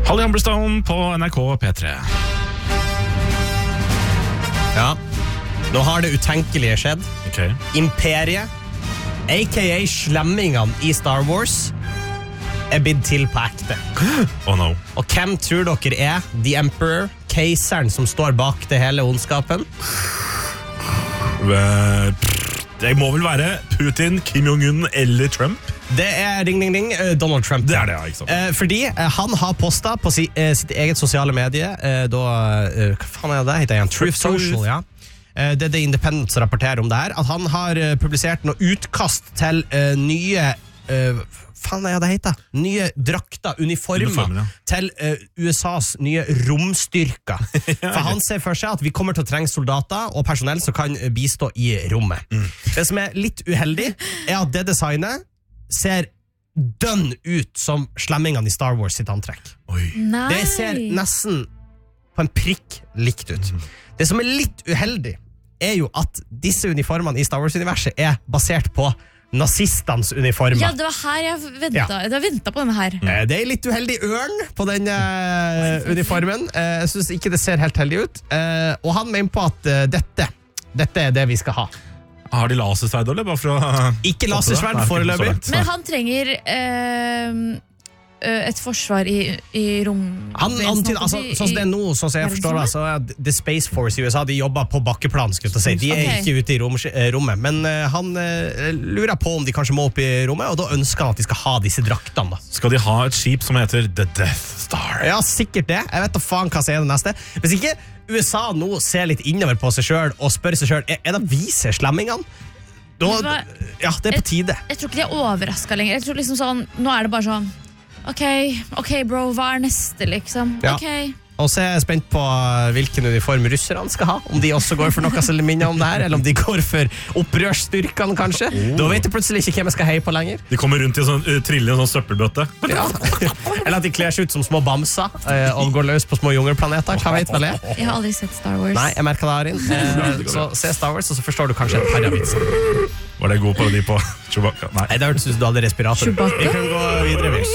Holly Humberstone på NRK P3. Ja, nå har det utenkelige skjedd. Okay. Imperiet, a.k.a. slemmingene i Star Wars, blitt til på ekte. Oh no. Og hvem tror dere The Emperor, keiseren som står bak det hele ondskapen? Det må vel være Putin, Kim Jong-un eller Trump? Det ding, ding, ding, Donald Trump. Det det, ja, ikke sant? Fordi han har postet på sitt eget sosiale medie, hva faen det heter igjen? Truth Social, ja. Det The Independent som rapporterer om det her, at han har publisert noe utkast til nye det heter? Nye drakter, uniformer, ja. Til USAs nye romstyrker. For han ser for seg at vi kommer til å trenge soldater og personell som kan bistå i rommet. Det som litt uheldig at det designet ser dønn ut som slemmingene i Star Wars sitt antrekk. Nei. Det ser nesten på en prikk likt ut. Det som litt uheldig jo at disse uniformene i Star Wars-universet basert på nazistenes uniformer. Ja, det var her jeg ventet. Jeg ventet på denne her. Det litt uheldig ørn på den uniformen. Jeg synes ikke det ser helt heldig ut. Og han mener på at dette det vi skal ha. Har de lasersverd, eller? Bare for å ikke lasersverd foreløpig. Men han trenger et forsvar i rom. Han antyder, altså, sånn som det nå, sånn som jeg forstår det, så The Space Force i USA, de jobber på bakkeplan, skulle jeg si. De ikke ute i rommet, men han lurer på om de kanskje må opp i rommet, og da ønsker han at de skal ha disse draktene. Da. Skal de ha et skip som heter The Death Star? Ja, sikkert det. Jeg vet da faen hva som det neste. Hvis ikke USA nå ser litt innover på seg selv og spør seg selv, det viser slemmingene? Da, ja, det på tide. Jeg tror ikke de overrasket lenger. Jeg tror liksom sånn, nå det bare sånn Ok, bro, hva neste, liksom? Ja. Og så jeg spent på hvilken uniform russerne skal ha. Om de også går for noe som minner om det her, eller om de går for opprørsstyrkene, kanskje. Da vet du plutselig ikke hvem jeg skal heie på lenger. De kommer rundt i trille en sånn søppelbøtte. Ja. Eller at de kler seg ut som små bamser og går løs på små jungelplaneter. Hva vet vel jeg? Jeg har aldri sett Star Wars. Nei, jeg merker det, Arin. Så se Star Wars, og så forstår du kanskje et par av vitsene. Var det god parodi på Chewbacca? Nei, det hørtes ut som du hadde respirator. Chewbacca? Vi kan gå videre, vi.